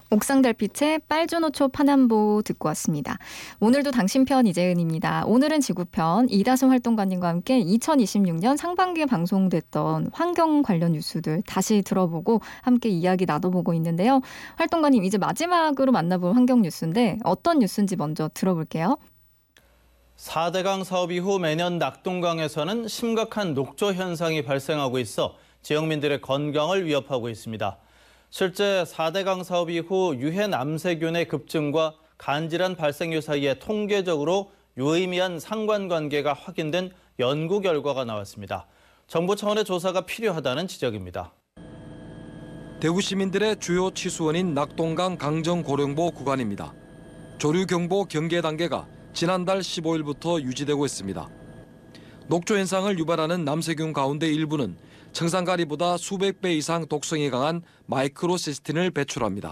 옥상달빛의 빨주노초 파남보 듣고 왔습니다. 오늘도 당신 편 이재은입니다. 오늘은 지구편 이다솜 활동가님과 함께 2026년 상반기에 방송됐던 환경 관련 뉴스들 다시 들어보고 함께 이야기 나눠보고 있는데요. 활동가님, 이제 마지막으로 만나볼 환경 뉴스인데 어떤 뉴스인지 먼저 들어볼게요. 4대강 사업 이후 매년 낙동강에서는 심각한 녹조 현상이 발생하고 있어 지역민들의 건강을 위협하고 있습니다. 실제 4대강 사업 이후 유해 남세균의 급증과 간질환 발생률 사이에 통계적으로 유의미한 상관관계가 확인된 연구 결과가 나왔습니다. 정부 차원의 조사가 필요하다는 지적입니다. 대구 시민들의 주요 치수원인 낙동강 강정고령보 구간입니다. 조류경보 경계 단계가 지난달 15일부터 유지되고 있습니다. 녹조 현상을 유발하는 남세균 가운데 일부는 청산가리보다 수백 배 이상 독성이 강한 마이크로시스틴을 배출합니다.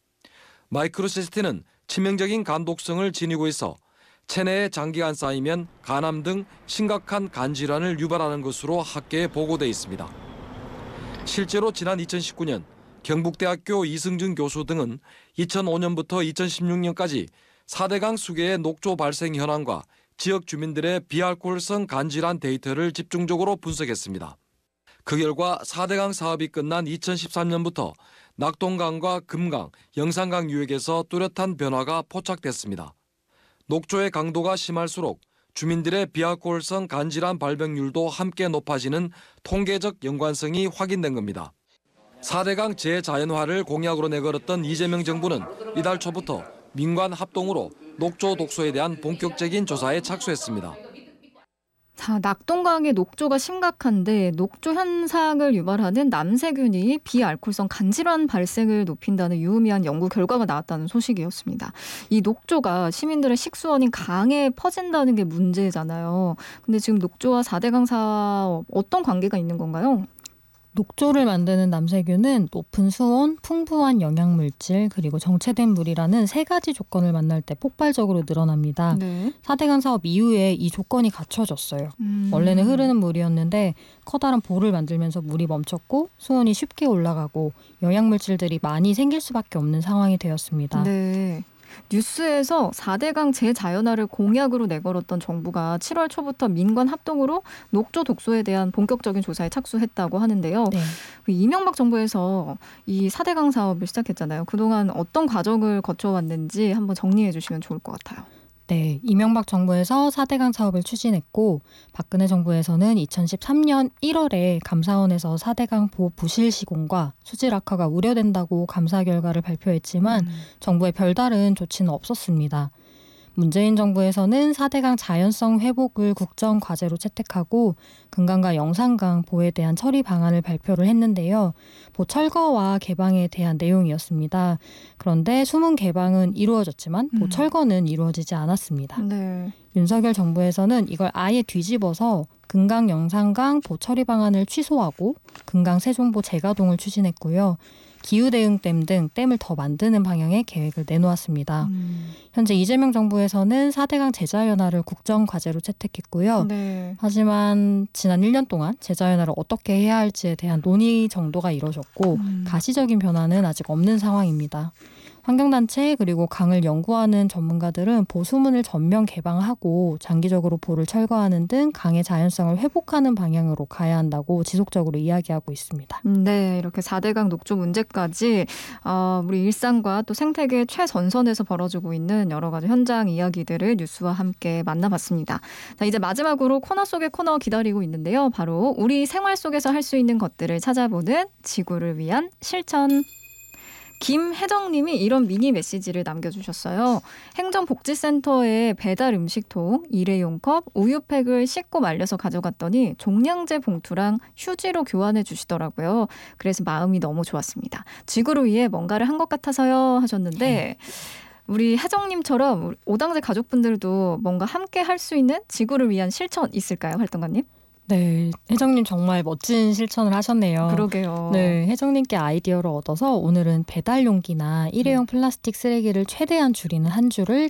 마이크로시스틴은 치명적인 간독성을 지니고 있어 체내에 장기간 쌓이면 간암 등 심각한 간질환을 유발하는 것으로 학계에 보고돼 있습니다. 실제로 지난 2019년 경북대학교 이승준 교수 등은 2005년부터 2016년까지 4대강 수계의 녹조 발생 현황과 지역 주민들의 비알코올성 간질환 데이터를 집중적으로 분석했습니다. 그 결과 4대강 사업이 끝난 2013년부터 낙동강과 금강, 영산강 유역에서 뚜렷한 변화가 포착됐습니다. 녹조의 강도가 심할수록 주민들의 비알코올성 간질환 발병률도 함께 높아지는 통계적 연관성이 확인된 겁니다. 4대강 재자연화를 공약으로 내걸었던 이재명 정부는 이달 초부터 민관 합동으로 녹조 독소에 대한 본격적인 조사에 착수했습니다. 자, 낙동강의 녹조가 심각한데 녹조 현상을 유발하는 남세균이 비알코올성 간질환 발생을 높인다는 유의미한 연구 결과가 나왔다는 소식이었습니다. 이 녹조가 시민들의 식수원인 강에 퍼진다는 게 문제잖아요. 근데 지금 녹조와 4대강 사업 어떤 관계가 있는 건가요? 녹조를 만드는 남세균은 높은 수온, 풍부한 영양물질, 그리고 정체된 물이라는 세 가지 조건을 만날 때 폭발적으로 늘어납니다. 네. 4대강 사업 이후에 이 조건이 갖춰졌어요. 원래는 흐르는 물이었는데 커다란 볼을 만들면서 물이 멈췄고 수온이 쉽게 올라가고 영양물질들이 많이 생길 수밖에 없는 상황이 되었습니다. 네. 뉴스에서 4대강 재자연화를 공약으로 내걸었던 정부가 7월 초부터 민관 합동으로 녹조 독소에 대한 본격적인 조사에 착수했다고 하는데요. 네. 이명박 정부에서 이 4대강 사업을 시작했잖아요. 그동안 어떤 과정을 거쳐왔는지 한번 정리해 주시면 좋을 것 같아요. 네, 이명박 정부에서 4대강 사업을 추진했고 박근혜 정부에서는 2013년 1월에 감사원에서 4대강 보호 부실 시공과 수질 악화가 우려된다고 감사 결과를 발표했지만 정부의 별다른 조치는 없었습니다. 문재인 정부에서는 4대강 자연성 회복을 국정 과제로 채택하고 금강과 영산강 보호에 대한 처리 방안을 발표를 했는데요. 보철거와 개방에 대한 내용이었습니다. 그런데 수문 개방은 이루어졌지만 보철거는 이루어지지 않았습니다. 네. 윤석열 정부에서는 이걸 아예 뒤집어서 금강 영산강 보처리 방안을 취소하고 금강 세종보 재가동을 추진했고요. 기후대응댐 등 댐을 더 만드는 방향의 계획을 내놓았습니다. 현재 이재명 정부에서는 4대강 재자연화를 국정과제로 채택했고요. 네. 하지만 지난 1년 동안 재자연화를 어떻게 해야 할지에 대한 논의 정도가 이뤄졌고 가시적인 변화는 아직 없는 상황입니다. 환경단체 그리고 강을 연구하는 전문가들은 보수문을 전면 개방하고 장기적으로 보를 철거하는 등 강의 자연성을 회복하는 방향으로 가야 한다고 지속적으로 이야기하고 있습니다. 네, 이렇게 4대강 녹조 문제까지 우리 일상과 또 생태계 최전선에서 벌어지고 있는 여러 가지 현장 이야기들을 뉴스와 함께 만나봤습니다. 자, 이제 마지막으로 코너 속의 코너 기다리고 있는데요. 바로 우리 생활 속에서 할 수 있는 것들을 찾아보는 지구를 위한 실천. 김혜정님이 이런 미니 메시지를 남겨주셨어요. 행정복지센터에 배달 음식통, 일회용 컵, 우유팩을 씻고 말려서 가져갔더니 종량제 봉투랑 휴지로 교환해 주시더라고요. 그래서 마음이 너무 좋았습니다. 지구를 위해 뭔가를 한 것 같아서요 하셨는데 우리 혜정님처럼 오당제 가족분들도 뭔가 함께 할 수 있는 지구를 위한 실천 있을까요, 활동가님? 네, 혜정님 정말 멋진 실천을 하셨네요. 그러게요. 네, 혜정님께 아이디어를 얻어서 오늘은 배달 용기나 일회용 플라스틱 쓰레기를 최대한 줄이는 한 주를